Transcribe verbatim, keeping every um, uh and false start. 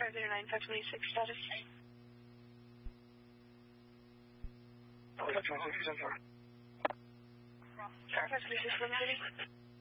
five zero nine, five twenty-six status. five twenty-six, ten four. five twenty-six, Slim City.